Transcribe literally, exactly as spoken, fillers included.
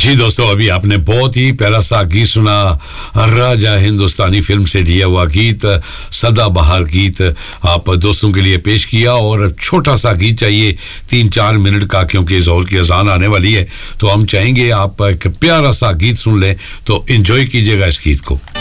जी दोस्तों, अभी आपने बहुत ही प्यारा सा गीत सुना, राजा हिंदुस्तानी फिल्म से दिया हुआ गीत, सदाबहार गीत आप दोस्तों के लिए पेश किया। और छोटा सा गीत चाहिए तीन चार मिनट का, क्योंकि ज़ोहर की अजान आने वाली है, तो हम चाहेंगे आप एक प्यारा सा गीत सुन लें, तो एंजॉय कीजिएगा इस गीत को।